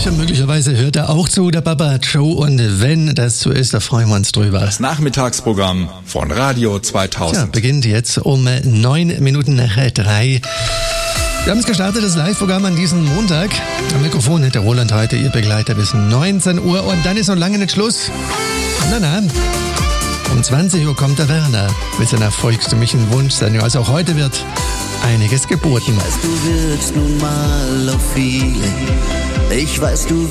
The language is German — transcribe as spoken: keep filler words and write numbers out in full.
Ja, möglicherweise hört er auch zu, der Papa Joe. Und wenn das so ist, da freuen wir uns drüber. Das Nachmittagsprogramm von Radio zweitausend. Ja, beginnt jetzt um neun Minuten nach drei. Wir haben es gestartet, das Live-Programm an diesem Montag. Am Mikrofon hat der Roland heute, Ihr Begleiter bis neunzehn Uhr. Und dann ist noch lange nicht Schluss. Na, na. Um zwanzig Uhr kommt der Werner mit seiner volkstümlichen Wunschsendung. Also auch heute wird einiges geboten. Ich weiß, du wirkst nun mal auf viele. Ich weiß, du